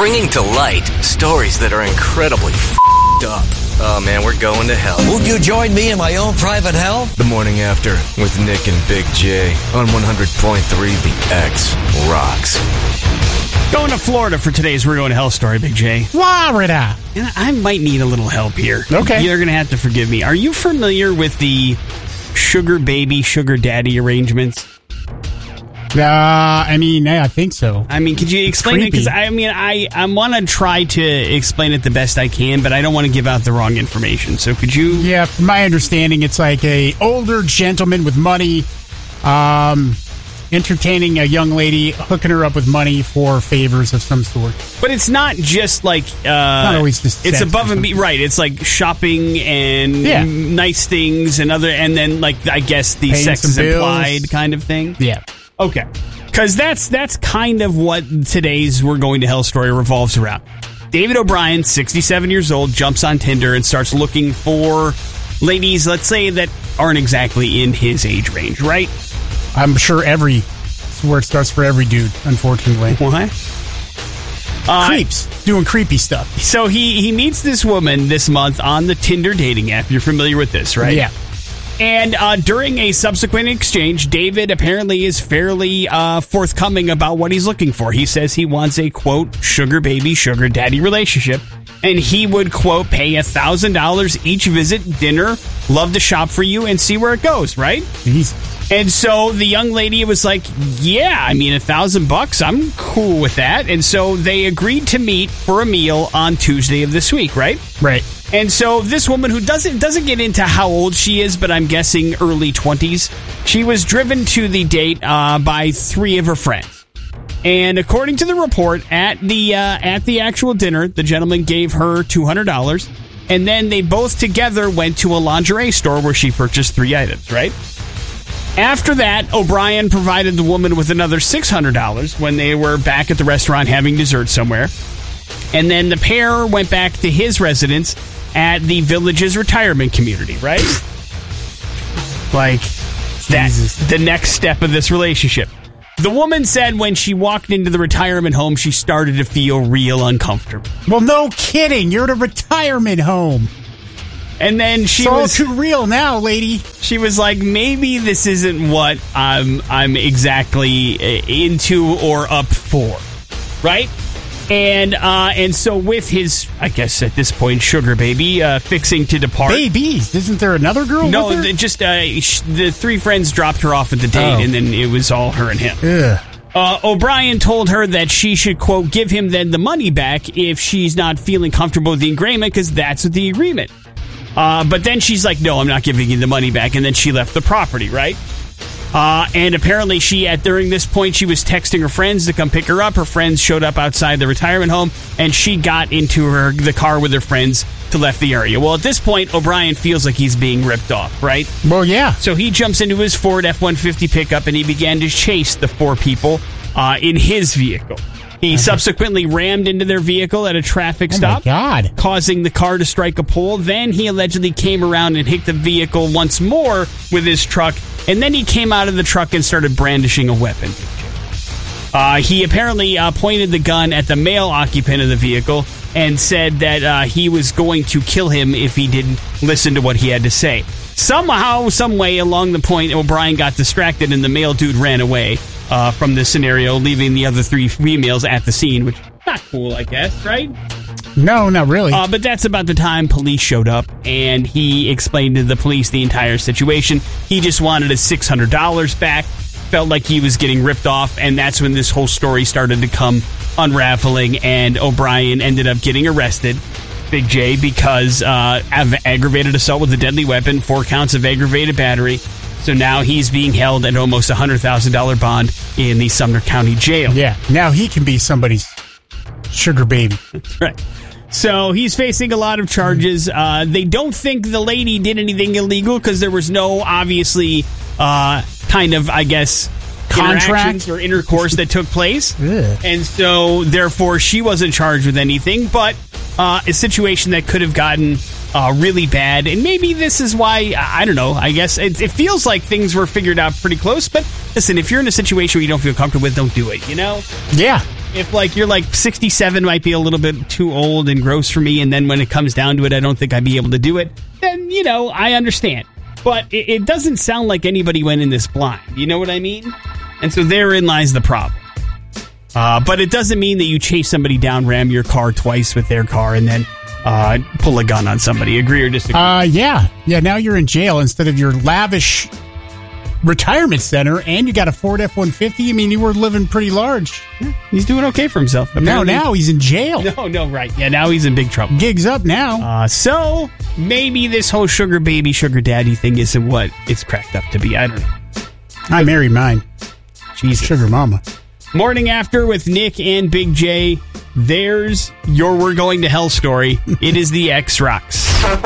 bringing to light stories that are incredibly f***ed up. Oh man, we're going to hell. Won't you join me in my own private hell? The Morning After with Nick and Big J on 100.3 The X Rocks. Going to Florida for today's We're Going to Hell story, Big J. Florida. And I might need a little help here. Okay. You're going to have to forgive me. Are you familiar with the sugar baby, sugar daddy arrangements? I think so. I mean, could you explain it? Because, I want to try to explain it the best I can, but I don't want to give out the wrong information. So could you... Yeah, from my understanding, it's like a older gentleman with money entertaining a young lady, hooking her up with money for favors of some sort. But it's not just like... not always just it's sex above and beyond. Right, it's like shopping and nice things and then, like, I guess the paying sex is bills. implied kind of thing. Yeah. Okay. Because that's kind of what today's We're Going to Hell story revolves around. David O'Brien, 67 years old, jumps on Tinder and starts looking for ladies, let's say, that aren't exactly in his age range, right? I'm sure it's where it starts for every dude, unfortunately. What? Creeps. Doing creepy stuff. So he meets this woman this month on the Tinder dating app. You're familiar with this, right? Yeah. And during a subsequent exchange, David apparently is fairly forthcoming about what he's looking for. He says he wants a, quote, sugar baby, sugar daddy relationship. And he would, quote, pay $1,000 each visit, dinner, love to shop for you, and see where it goes, right? Jesus. And so the young lady was like, yeah, I mean, $1,000, I'm cool with that. And so they agreed to meet for a meal on Tuesday of this week, right? Right. And so this woman, who doesn't get into how old she is, but I'm guessing early 20s, she was driven to the date by three of her friends. And according to the report, at the actual dinner, the gentleman gave her $200, and then they both together went to a lingerie store where she purchased 3 items, right? After that, O'Brien provided the woman with another $600 when they were back at the restaurant having dessert somewhere. And then the pair went back to his residence at the village's retirement community, right? Like, that's the next step of this relationship. The woman said when she walked into the retirement home, she started to feel real uncomfortable. Well, no kidding. You're at a retirement home. And then she it's was all too real now, lady. She was like, maybe this isn't what I'm exactly into or up for, right? And so with his, I guess at this point, sugar baby fixing to depart. Babies? Isn't there another girl? No, with her? just the three friends dropped her off at the date, and then it was all her and him. Ugh. O'Brien told her that she should, quote, give him then the money back if she's not feeling comfortable with the agreement, because that's the agreement. But then she's like, no, I'm not giving you the money back. And then she left the property, right? And apparently during this point, she was texting her friends to come pick her up. Her friends showed up outside the retirement home, and she got into the car with her friends to left the area. Well, at this point, O'Brien feels like he's being ripped off, right? Well, yeah. So he jumps into his Ford F-150 pickup, and he began to chase the 4 people in his vehicle. He subsequently rammed into their vehicle at a traffic stop, causing the car to strike a pole. Then he allegedly came around and hit the vehicle once more with his truck, and then he came out of the truck and started brandishing a weapon. He apparently pointed the gun at the male occupant of the vehicle and said that he was going to kill him if he didn't listen to what he had to say. Somehow, some way along the point, O'Brien got distracted and the male dude ran away from this scenario, leaving the other 3 females at the scene, which is not cool, I guess, right? No, not really. But that's about the time police showed up, and he explained to the police the entire situation. He just wanted his $600 back, felt like he was getting ripped off, and that's when this whole story started to come unraveling, and O'Brien ended up getting arrested, Big J, because of aggravated assault with a deadly weapon, 4 counts of aggravated battery. So now he's being held at almost $100,000 bond in the Sumner County Jail. Yeah, now he can be somebody's sugar baby. That's right. So he's facing a lot of charges. They don't think the lady did anything illegal because there was no, obviously, kind of, I guess, contract or intercourse that took place. And so, therefore, she wasn't charged with anything, but a situation that could have gotten really bad. And maybe this is why, I don't know, I guess it feels like things were figured out pretty close. But listen, if you're in a situation where you don't feel comfortable with, don't do it, you know? Yeah. If like you're like 67 might be a little bit too old and gross for me, and then when it comes down to it, I don't think I'd be able to do it, then, I understand. But it doesn't sound like anybody went in this blind. You know what I mean? And so therein lies the problem. But it doesn't mean that you chase somebody down, ram your car twice with their car, and then pull a gun on somebody. Agree or disagree? Yeah. Now you're in jail instead of your lavish retirement center, and you got a Ford F-150. I mean, you were living pretty large. Yeah, he's doing okay for himself. Now he's in jail. No, right. Yeah, now he's in big trouble. Gig's up now. So maybe this whole sugar baby, sugar daddy thing isn't what it's cracked up to be. I don't know. I married mine. Jesus. Sugar mama. Morning After with Nick and Big J. There's your We're Going to Hell story. It is the X Rocks.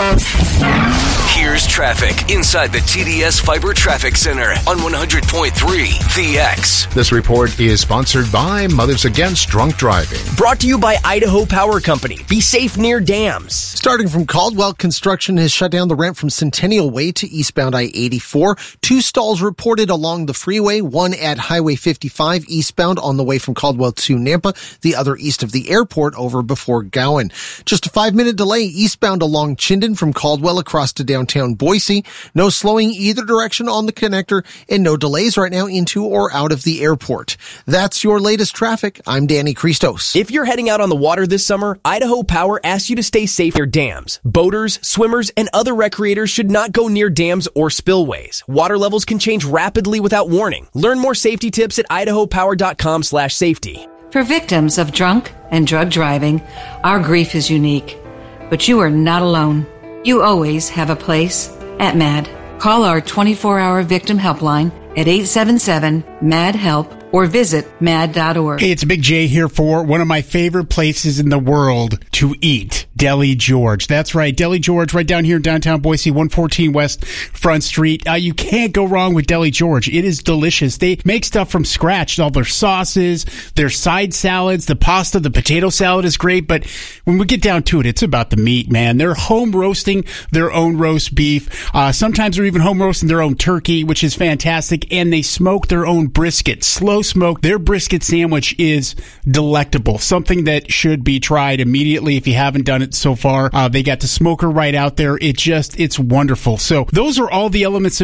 Here's traffic inside the TDS Fiber Traffic Center on 100.3 The X. This report is sponsored by Mothers Against Drunk Driving. Brought to you by Idaho Power Company. Be safe near dams. Starting from Caldwell, construction has shut down the ramp from Centennial Way to eastbound I-84. 2 stalls reported along the freeway, one at Highway 55 eastbound on the way from Caldwell to Nampa, the other east of the airport over before Gowan. Just a 5-minute delay eastbound along Chinden from Caldwell across to downtown Boise. No slowing either direction on the connector and no delays right now into or out of the airport. That's your latest traffic. I'm Danny Christos. If you're heading out on the water this summer, Idaho Power asks you to stay safe near dams. Boaters, swimmers, and other recreators should not go near dams or spillways. Water levels can change rapidly without warning. Learn more safety tips at idahopower.com/safety. For victims of drunk and drug driving, our grief is unique. But you are not alone. You always have a place at MAD. Call our 24-hour victim helpline at 877-MAD-HELP or visit mad.org. Hey, it's Big J here for one of my favorite places in the world to eat, Deli George. That's right, Deli George, right down here in downtown Boise, 114 West Front Street. You can't go wrong with Deli George. It is delicious. They make stuff from scratch. All their sauces, their side salads, the pasta, the potato salad is great. But when we get down to it, it's about the meat, man. They're home roasting their own roast beef. Sometimes they're even home roasting their own turkey, which is fantastic. And they smoke their own brisket, slow smoke. Their brisket sandwich is delectable. Something that should be tried immediately if you haven't done it so far. They got the smoker right out there. It's wonderful. So those are all the elements of